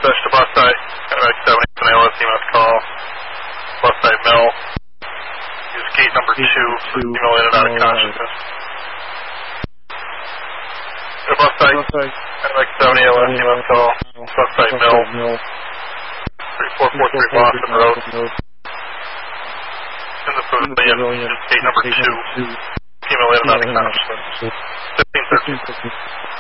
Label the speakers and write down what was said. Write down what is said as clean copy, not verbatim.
Speaker 1: dispatch to bus site. Contact 70 an ALS EMS call. Bus site Mill. Use gate number 2 for female in and out of consciousness. To bus site. Contact 70 ALS EMS call. Bus site Mill. 3443 Boston Road. In the pavilion, use gate number 2. Female in and out of consciousness. 1513.